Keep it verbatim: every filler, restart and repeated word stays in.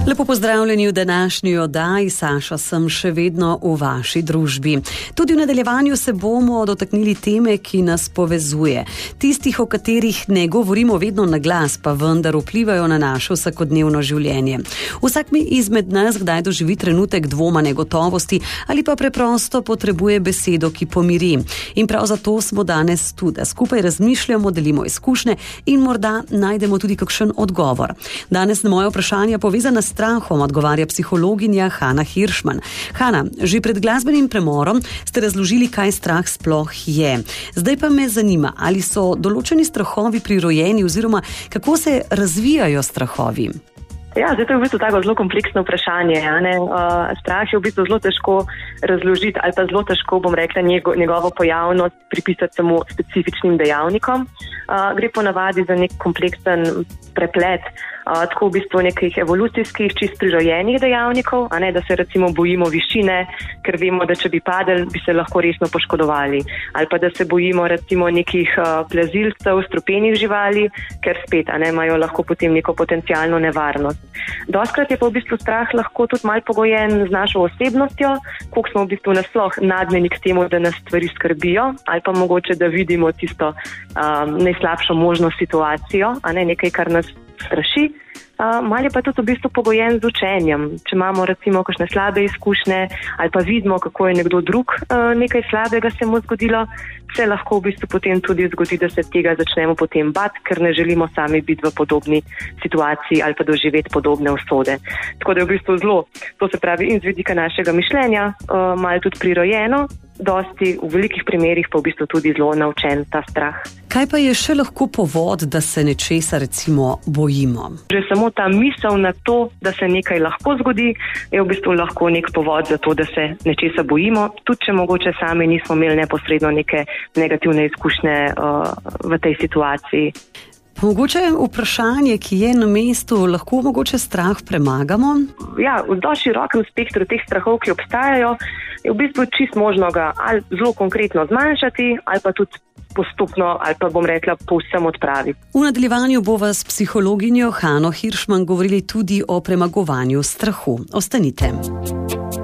Lepo pozdravljeni v današnji oddaji. Saša, sem še vedno v vaši družbi. Tudi v nadaljevanju se bomo dotaknili teme, ki nas povezuje. Tistih, o katerih ne govorimo vedno na glas, pa vendar vplivajo na naše vsakodnevno življenje. Vsak mi izmed nas kdaj doživi trenutek dvoma, negotovosti ali pa preprosto potrebuje besedo, ki pomiri. In prav zato smo danes tu, da skupaj razmišljamo, delimo izkušnje in morda najdemo tudi kakšen odgovor. Danes na moje vprašanje povezana s strahom odgovarja psihologinja Hana Hiršman. Hana, že pred glasbenim premorom ste razložili, kaj strah sploh je. Zdaj pa me zanima, ali so določeni strahovi prirojeni oziroma kako se razvijajo strahovi? Ja, zdaj to je v bistvu tako zelo kompleksno vprašanje. Uh, strah je v bistvu zelo težko razložiti ali pa zelo težko, bom rekla, njego, njegovo pojavnost pripisati samo specifičnim dejavnikom. Uh, gre po navadi za nek kompleksen preplet, uh, tako v bistvu nekih evolucijskih, čist prirojenih dejavnikov, a ne, da se recimo bojimo višine, ker vemo, da če bi padel, bi se lahko resno poškodovali. Ali pa da se bojimo recimo nekih uh, plazilcev, strupenih živali, ker spet, a ne, imajo lahko potem neko potencialno nevarnost. Doskrat je pa v bistvu strah lahko tudi malo pogojen z našo osebnostjo, koliko smo v bistvu nasploh nagnjeni k temu, da nas stvari skrbijo, ali pa mogoče, da vidimo tisto um, najslabšo možno situacijo, a ne nekaj, kar nas straši. Uh, malo je pa tudi v bistvu pogojen z učenjem. Če imamo recimo kakšne slabe izkušnje ali pa vidimo, kako je nekdo drug uh, nekaj slabega se mu zgodilo, se lahko v bistvu potem tudi zgodi, da se tega začnemo potem bati, ker ne želimo sami biti v podobni situaciji ali pa doživeti podobne usode. Tako da je v bistvu zelo, to se pravi in z vidika našega mišljenja, uh, malo tudi prirojeno, dosti v velikih primerih pa v bistvu tudi zelo naučen ta strah. Kaj pa je še lahko povod, da se nečesa recimo bojimo? Že samo ta misel na to, da se nekaj lahko zgodi, je v bistvu lahko nek povod za to, da se nečesa bojimo, tudi če mogoče sami nismo imeli neposredno neke negativne izkušnje uh, v tej situaciji. Mogoče vprašanje, ki je na mestu, lahko mogoče strah premagamo? Ja, v dosti širokem spektru teh strahov, ki obstajajo, je v bistvu čist možno ga ali zelo konkretno zmanjšati, ali pa tudi postopno, ali pa bom rekla, povsem odpravi. V nadaljevanju bova s psihologinjo Hano Hiršman govorili tudi o premagovanju strahu. Ostanite.